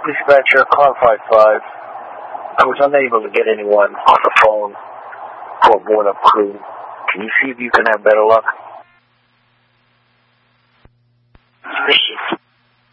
Dispatcher, car 55. I was unable to get anyone on the phone or board up crew. Can you see if you can have better luck?